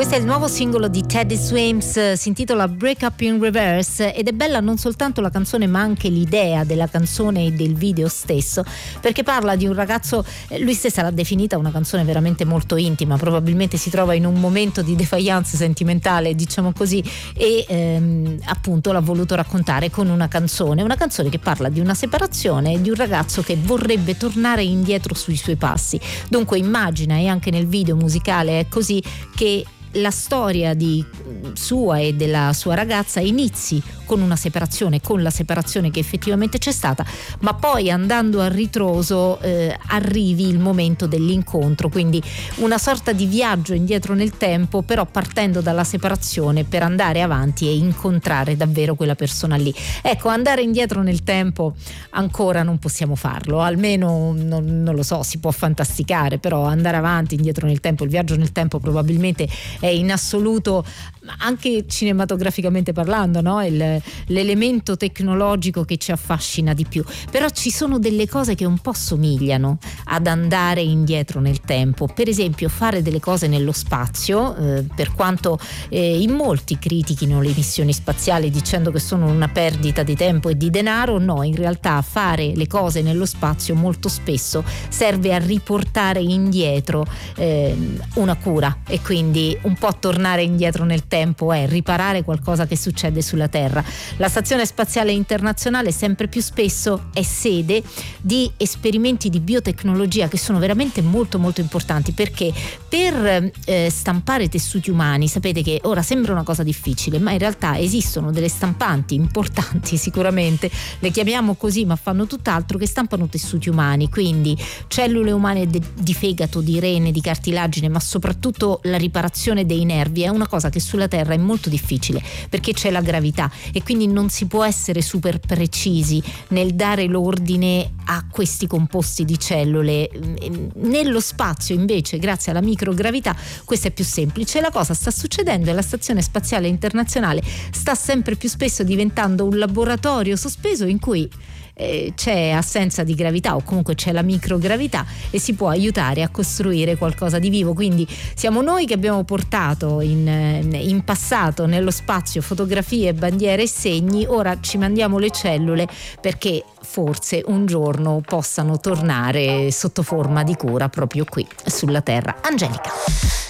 Questo è il nuovo singolo di Teddy Swims, si intitola Break Up in Reverse, ed è bella non soltanto la canzone ma anche l'idea della canzone e del video stesso, perché parla di un ragazzo, lui stesso l'ha definita una canzone veramente molto intima, probabilmente si trova in un momento di defiance sentimentale, diciamo così, e appunto l'ha voluto raccontare con una canzone che parla di una separazione e di un ragazzo che vorrebbe tornare indietro sui suoi passi. Dunque immagina, e anche nel video musicale è così, che la storia di sua e della sua ragazza inizi con una separazione, con la separazione che effettivamente c'è stata, ma poi andando a ritroso arrivi il momento dell'incontro, quindi una sorta di viaggio indietro nel tempo, però partendo dalla separazione per andare avanti e incontrare davvero quella persona lì. Ecco, andare indietro nel tempo ancora non possiamo farlo, almeno non lo so, si può fantasticare, però andare avanti, indietro nel tempo, il viaggio nel tempo probabilmente è in assoluto, anche cinematograficamente parlando, no? L'elemento tecnologico che ci affascina di più. Però ci sono delle cose che un po' somigliano ad andare indietro nel tempo, per esempio fare delle cose nello spazio, per quanto in molti critichino le missioni spaziali dicendo che sono una perdita di tempo e di denaro, no, in realtà fare le cose nello spazio molto spesso serve a riportare indietro una cura, e quindi un po' tornare indietro nel tempo è riparare qualcosa che succede sulla Terra. La Stazione Spaziale Internazionale sempre più spesso è sede di esperimenti di biotecnologia che sono veramente molto molto importanti, perché per stampare tessuti umani, sapete che ora sembra una cosa difficile, ma in realtà esistono delle stampanti importanti, sicuramente le chiamiamo così ma fanno tutt'altro, che stampano tessuti umani, quindi cellule umane di fegato, di rene, di cartilagine, ma soprattutto la riparazione dei nervi. È una cosa che sulla Terra è molto difficile perché c'è la gravità e quindi non si può essere super precisi nel dare l'ordine a questi composti di cellule. Nello spazio invece, grazie alla microgravità, questo è più semplice. La cosa sta succedendo e la Stazione Spaziale Internazionale sta sempre più spesso diventando un laboratorio sospeso in cui c'è assenza di gravità, o comunque c'è la microgravità, e si può aiutare a costruire qualcosa di vivo. Quindi siamo noi che abbiamo portato in passato nello spazio fotografie, bandiere e segni, ora ci mandiamo le cellule perché forse un giorno possano tornare sotto forma di cura proprio qui sulla Terra. Angelica.